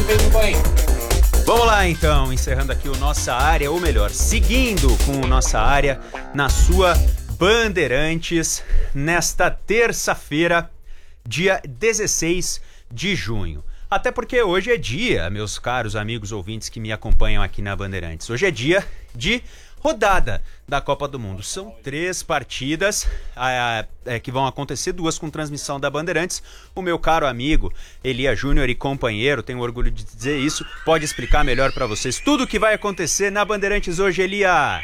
Vamos lá então, encerrando aqui o Nossa Área, ou melhor, seguindo com o Nossa Área na sua Bandeirantes, nesta terça-feira, dia 16 de junho. Até porque hoje é dia, meus caros amigos ouvintes que me acompanham aqui na Bandeirantes, hoje é dia de rodada da Copa do Mundo. São 3 partidas que vão acontecer, 2 com transmissão da Bandeirantes. O meu caro amigo Elia Júnior e companheiro, tenho orgulho de dizer isso, pode explicar melhor para vocês tudo o que vai acontecer na Bandeirantes hoje, Elia.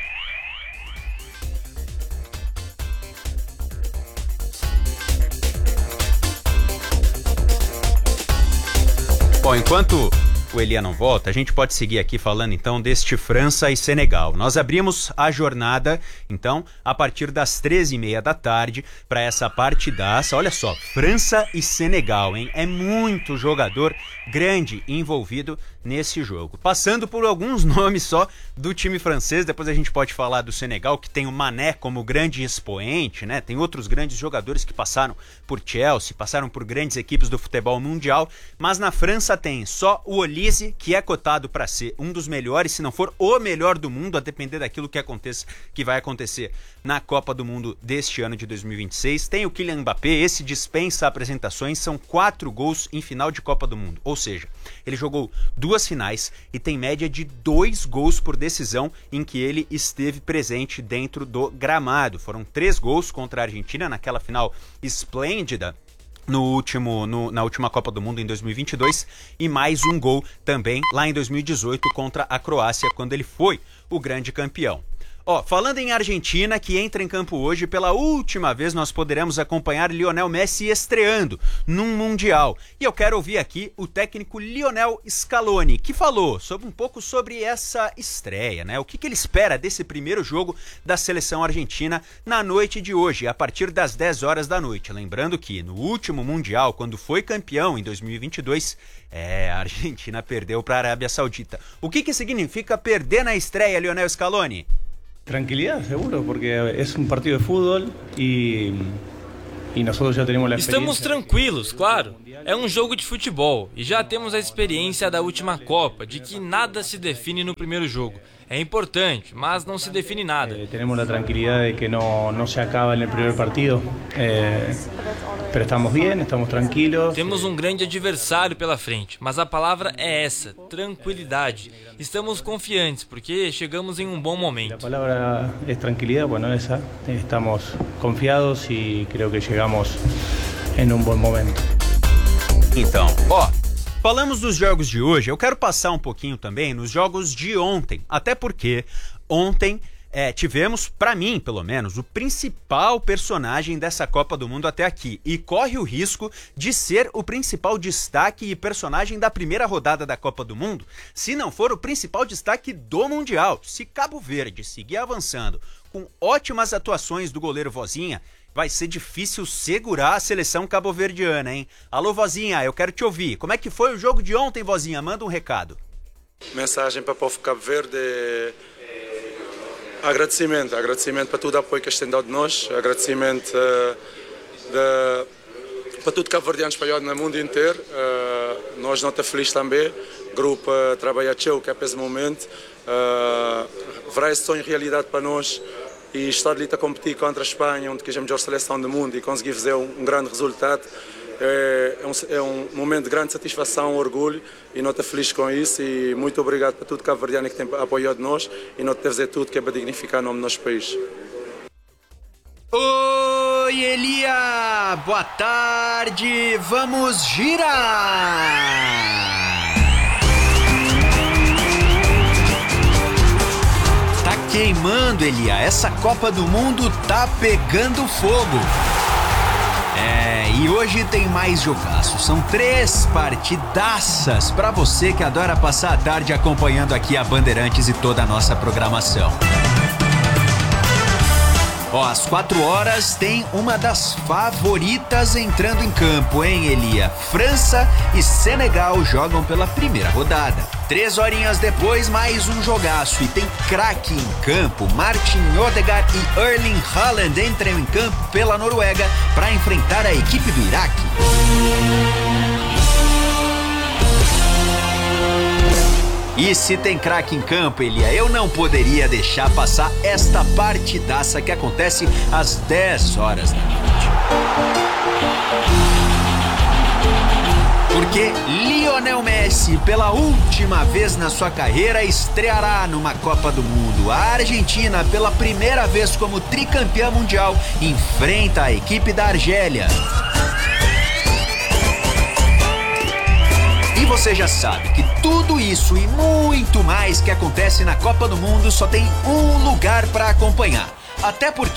Bom, enquanto o Elia não volta, a gente pode seguir aqui falando então deste França e Senegal. Nós abrimos a jornada, então, a partir das 13h30 da tarde para essa partidaça. Olha só, França e Senegal, hein? É muito jogador grande envolvido nesse jogo. Passando por alguns nomes só do time francês, depois a gente pode falar do Senegal, que tem o Mané como grande expoente, né? Tem outros grandes jogadores que passaram por Chelsea, passaram por grandes equipes do futebol mundial, mas na França tem só o Olise, que é cotado para ser um dos melhores, se não for o melhor do mundo, a depender daquilo que vai acontecer na Copa do Mundo deste ano de 2026. Tem o Kylian Mbappé, esse dispensa apresentações, são 4 gols em final de Copa do Mundo, ou seja, ele jogou 2 finais e tem média de 2 gols por decisão em que ele esteve presente dentro do gramado. Foram 3 gols contra a Argentina naquela final esplêndida na última Copa do Mundo em 2022 e mais um gol também lá em 2018 contra a Croácia, quando ele foi o grande campeão. Falando em Argentina, que entra em campo hoje, pela última vez nós poderemos acompanhar Lionel Messi estreando num Mundial. E eu quero ouvir aqui o técnico Lionel Scaloni, que falou um pouco sobre essa estreia, né? O que ele espera desse primeiro jogo da seleção argentina na noite de hoje, a partir das 10 horas da noite. Lembrando que no último Mundial, quando foi campeão em 2022, a Argentina perdeu para a Arábia Saudita. O que significa perder na estreia, Lionel Scaloni? Tranquilidad, seguro, porque es un partido de fútbol y nosotros ya tenemos la experiencia. Estamos tranquilos, claro. É um jogo de futebol e já temos a experiência da última Copa, de que nada se define no primeiro jogo. É importante, mas não se define nada. Temos a tranquilidade de que não se acaba no primeiro partido. Mas estamos bem, estamos tranquilos. Temos um grande adversário pela frente, mas a palavra é essa, tranquilidade. Estamos confiantes, porque chegamos em um bom momento. A palavra é tranquilidade, bueno, essa. Estamos confiados e creio que chegamos em um bom momento. Então, falamos dos jogos de hoje, eu quero passar um pouquinho também nos jogos de ontem, até porque ontem tivemos, para mim pelo menos, o principal personagem dessa Copa do Mundo até aqui, e corre o risco de ser o principal destaque e personagem da primeira rodada da Copa do Mundo, se não for o principal destaque do Mundial. Se Cabo Verde seguir avançando com ótimas atuações do goleiro Vozinha, vai ser difícil segurar a seleção cabo-verdiana, hein? Alô, Vozinha, eu quero te ouvir. Como é que foi o jogo de ontem, Vozinha? Manda um recado. Mensagem para o povo Cabo Verde agradecimento para todo o apoio que eles têm dado de nós, agradecimento para todo cabo-verdiano espalhado no mundo inteiro. Nós não estamos felizes também, o grupo trabalha cheio, que é para esse momento. Verá esse sonho realidade para nós. E estar ali a competir contra a Espanha, onde é a melhor seleção do mundo, e conseguir fazer um grande resultado, é um momento de grande satisfação, orgulho, e nós estamos felizes com isso. E muito obrigado para todo Cabo Verdeano que tem apoiado nós, e nós temos fazer tudo que é para dignificar o nome do nosso país. Oi, Elia! Boa tarde! Vamos girar! Queimando, Elia, essa Copa do Mundo tá pegando fogo. E hoje tem mais jogaço. São 3 partidaças pra você que adora passar a tarde acompanhando aqui a Bandeirantes e toda a nossa programação. Às 4 horas tem uma das favoritas entrando em campo, hein, Elia? França e Senegal jogam pela primeira rodada. 3 horinhas depois, mais um jogaço. E tem craque em campo. Martin Odegaard e Erling Haaland entram em campo pela Noruega para enfrentar a equipe do Iraque. E se tem craque em campo, Elia, eu não poderia deixar passar esta partidaça que acontece às 10 horas da noite. Porque Lionel Messi, pela última vez na sua carreira, estreará numa Copa do Mundo. A Argentina, pela primeira vez como tricampeã mundial, enfrenta a equipe da Argélia. E você já sabe que tudo isso e muito mais que acontece na Copa do Mundo só tem um lugar para acompanhar. Até porque